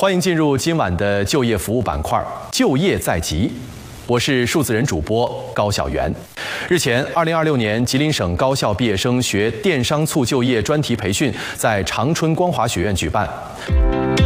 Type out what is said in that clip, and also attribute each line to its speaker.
Speaker 1: 欢迎进入今晚的就业服务板块，就业在即。我是数字人主播高晓元。日前，2026年吉林省高校毕业生学电商促就业专题培训在长春光华学院举办。